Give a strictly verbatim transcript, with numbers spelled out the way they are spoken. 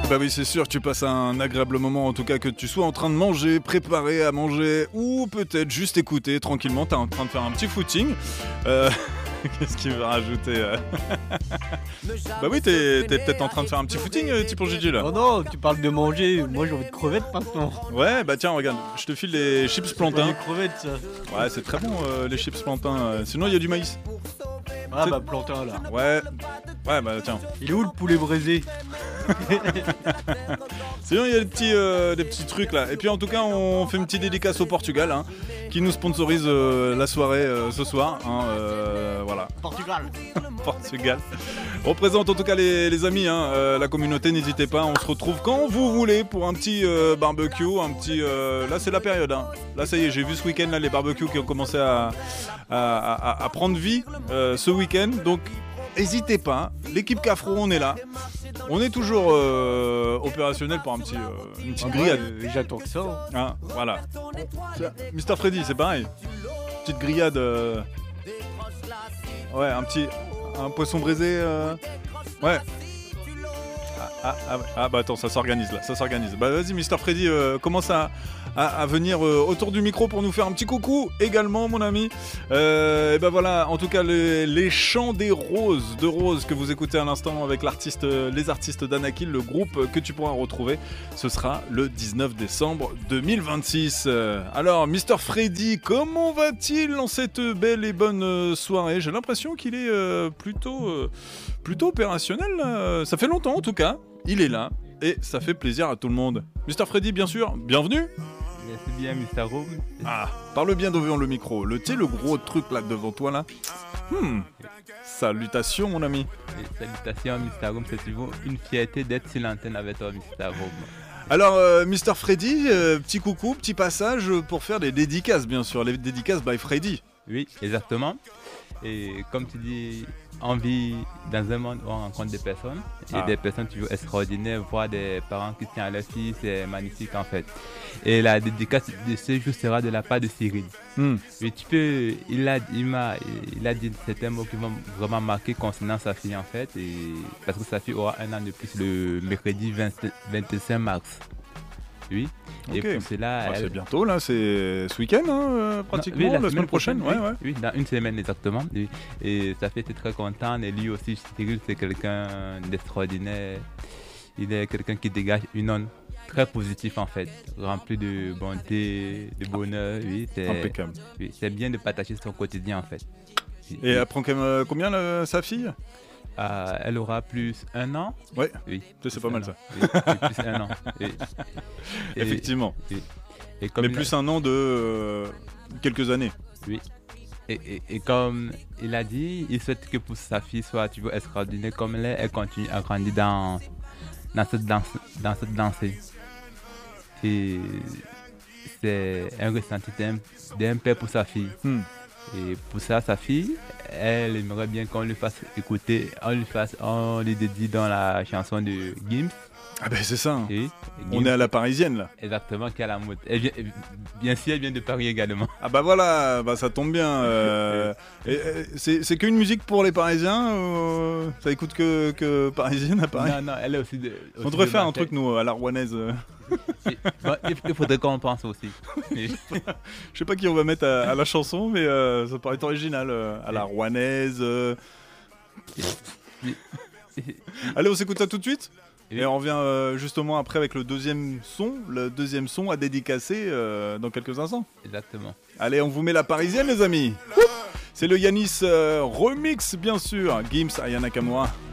Bah oui, c'est sûr, tu passes un agréable moment, en tout cas que tu sois en train de manger, préparer à manger, ou peut-être juste écouter tranquillement, t'es en train de faire un petit footing. Euh... Qu'est-ce qu'il veut rajouter euh... Bah oui, t'es, t'es peut-être en train de faire un petit footing, euh, Typon Gigi là. Oh non, tu parles de manger, moi j'ai envie de crevettes maintenant. Ouais, bah tiens, regarde, je te file les chips plantains. Les crevettes, ça. Ouais, c'est très bon euh, les chips plantains. Euh. Sinon, il y a du maïs. Ah c'est... bah plantain là. Ouais, ouais, bah tiens. Il est où le poulet braisé? Sinon, il y a des petits, euh, des petits trucs là. Et puis en tout cas, on fait une petite dédicace au Portugal, hein, qui nous sponsorise euh, la soirée euh, ce soir. Hein, euh, voilà. Portugal. Portugal. On représente en tout cas les, les amis, hein, euh, la communauté, n'hésitez pas. On se retrouve quand vous voulez pour un petit euh, barbecue, un petit. Euh, là, c'est la période. Hein. Là, ça y est, j'ai vu ce week-end là les barbecues qui ont commencé à, à, à, à prendre vie euh, ce week-end. Donc, n'hésitez pas. L'équipe Cafro, on est là. On est toujours euh, opérationnel pour un petit, euh, une petite ah grillade. Ouais, j'attends que ça. Hein, voilà. mister Freddy, c'est pareil. Petite grillade. Euh... Ouais, un petit. Un poisson braisé. Euh... Ouais. Ah, ah, ah, ah, bah attends, ça s'organise là, ça s'organise. Bah vas-y, mister Freddy, euh, commence à, à, à venir euh, autour du micro pour nous faire un petit coucou également, mon ami. Euh, et bah voilà, en tout cas, les, les chants des roses, de roses que vous écoutez à l'instant avec l'artiste, euh, les artistes d'Anakil, le groupe que tu pourras retrouver, ce sera le dix-neuf décembre deux mille vingt-six. Euh, alors, mister Freddy, comment va-t-il dans cette belle et bonne euh, soirée? J'ai l'impression qu'il est euh, plutôt, euh, plutôt opérationnel. Là. Ça fait longtemps en tout cas. Il est là et ça fait plaisir à tout le monde. mister Freddy, bien sûr, bienvenue. Merci bien, mister Rome. Ah, parle bien devant le micro. Le thé, le gros truc là devant toi là. Hmm. Salutations, mon ami. Et salutations, mister Rome. C'est toujours une fierté d'être sur l'antenne avec toi, mister Rome. Alors, euh, mister Freddy, euh, petit coucou, petit passage pour faire des dédicaces, bien sûr. Les dédicaces by Freddy. Oui, exactement. Et comme tu dis, on vit dans un monde où on rencontre des personnes et ah. des personnes toujours extraordinaires, voir des parents qui tiennent à leur fille, c'est magnifique en fait. Et la dédicace de ce jour sera de la part de Cyril. Mm. Et tu peux, il a, il m'a, il a dit certains mots qui m'ont vraiment marqué concernant sa fille en fait, et parce que sa fille aura un an de plus le mercredi vingt-cinq mars. Oui. Okay. Et pour cela, ah, elle... c'est bientôt là, c'est ce week-end hein, pratiquement, non, oui, la, la semaine, semaine prochaine. prochaine oui, ouais, ouais. oui, dans une semaine exactement. Oui. Et sa fille était très contente. Et lui aussi, Cyril, c'est quelqu'un d'extraordinaire. Il est quelqu'un qui dégage une onde très positive en fait, rempli de bonté, de bonheur. Oui, c'est impeccable. Oui, c'est bien de partager son quotidien en fait. Et elle prend combien là, sa fille? Euh, elle aura plus un an. Ouais. Oui. Ça, c'est pas mal an. ça. Oui, plus un an. Oui. Et, Effectivement. Oui. Et comme Mais plus a... un an de euh, quelques années. Oui. Et, et, et comme il a dit, il souhaite que pour sa fille soit tu vois, extraordinaire comme elle est, elle continue à grandir dans, dans cette danse, dans cette dansée. Et c'est un ressenti d'un, d'un père pour sa fille. Hmm. Et pour ça, sa fille, elle aimerait bien qu'on lui fasse écouter, on lui fasse, on lui dédie dans la chanson de Gims. Ah ben c'est ça. Hein. Et, on est à la parisienne là. Exactement, qui est à la mode. Elle vient, bien sûr, elle vient de Paris également. Ah bah voilà, bah ça tombe bien. Euh, et, et, c'est, c'est qu'une musique pour les Parisiens euh, ça écoute que, que parisienne à Paris? Non, non, elle est aussi de... Aussi on devrait de faire un truc nous, à la rouennaise. Bon, il faudrait qu'on pense aussi. Je sais pas qui on va mettre à, à la chanson, mais euh, ça paraît original. Euh, à la rouennaise. Euh... Allez, on s'écoute ça tout de suite. Et on revient euh, justement après avec le deuxième son, le deuxième son à dédicacer euh, dans quelques instants. Exactement. Allez, on vous met la parisienne, les amis. C'est le Yanis euh, remix, bien sûr. Gims, Aya Nakamura.